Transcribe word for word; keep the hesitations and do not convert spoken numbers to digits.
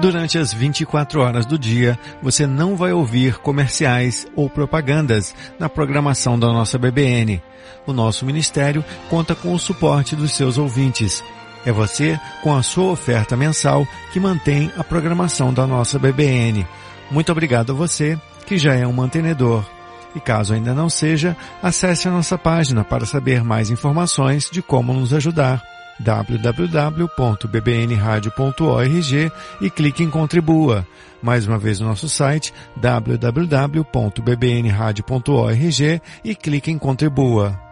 Durante as vinte e quatro horas do dia, você não vai ouvir comerciais ou propagandas na programação da nossa B B N. O nosso ministério conta com o suporte dos seus ouvintes. É você, com a sua oferta mensal, que mantém a programação da nossa B B N. Muito obrigado a você, que já é um mantenedor. E caso ainda não seja, acesse a nossa página para saber mais informações de como nos ajudar. w w w ponto b b n radio ponto org e clique em Contribua. Mais uma vez o nosso site w w w ponto b b n radio ponto org e clique em Contribua.